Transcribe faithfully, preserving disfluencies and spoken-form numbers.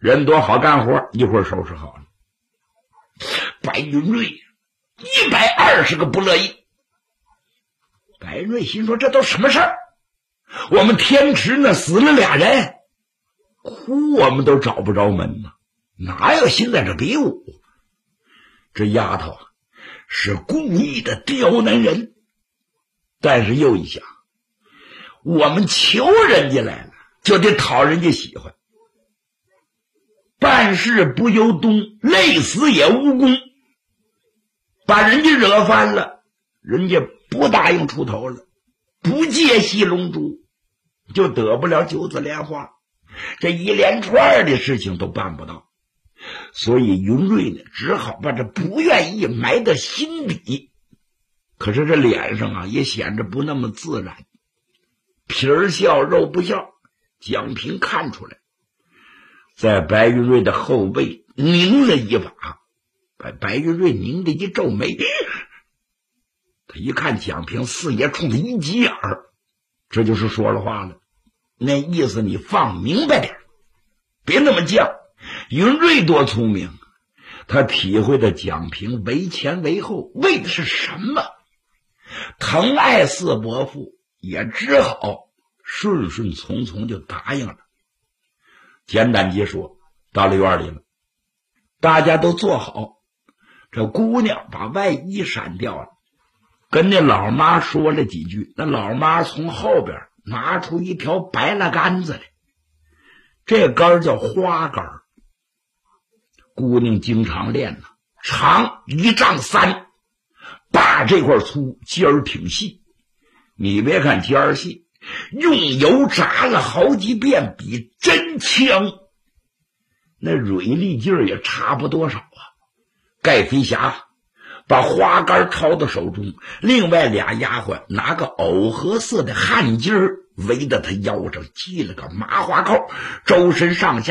人多好干活，一会儿收拾好了。白云瑞一百二十个不乐意。白云瑞心说这都什么事儿？我们天池那死了俩人，哭我们都找不着门呢，哪有心在这比武？这丫头是故意的刁难人，但是又一想，我们求人家来了，就得讨人家喜欢。办事不由东，累死也无功。把人家惹翻了，人家不答应出头了，不借戏龙珠，就得不了九子莲花。这一连串的事情都办不到，所以云瑞呢，只好把这不愿意埋到心底。可是这脸上啊，也显着不那么自然，皮儿笑肉不笑。蒋平看出来，在白云瑞的后背拧了一把，把白云瑞拧的一皱眉。他一看蒋平四爷冲他一急眼儿，这就是说了话了，那意思你放明白点，别那么犟。云瑞多聪明，他体会的蒋平为前为后为的是什么，疼爱四伯父，也只好顺顺从从就答应了。简短结说，到了院里了，大家都坐好，这姑娘把外衣闪掉了，跟那老妈说了几句，那老妈从后边拿出一条白蜡杆子来，这杆叫花杆，姑娘经常练呢，长一丈三，把这块粗，尖儿挺细。你别看尖儿细，用油炸了好几遍，比真枪那锐利劲儿也差不多少啊。盖飞侠把花杆抄到手中，另外俩丫鬟拿个藕荷色的汗巾儿围到他腰上，系了个麻花扣，周身上下